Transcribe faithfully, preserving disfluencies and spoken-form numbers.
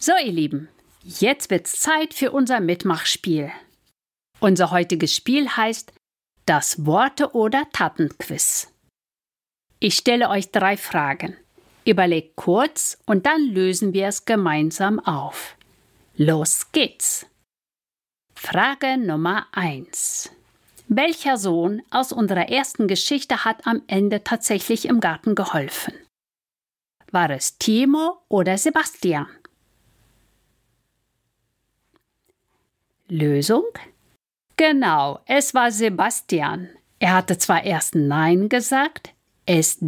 So, ihr Lieben, jetzt wird's Zeit für unser Mitmachspiel. Unser heutiges Spiel heißt das Worte- oder Tatenquiz. Ich stelle euch drei Fragen. Überlegt kurz und dann lösen wir es gemeinsam auf. Los geht's! Frage Nummer eins. Welcher Sohn aus unserer ersten Geschichte hat am Ende tatsächlich im Garten geholfen? War es Timo oder Sebastian? Lösung? Genau, es war Sebastian. Er hatte zwar erst Nein gesagt, es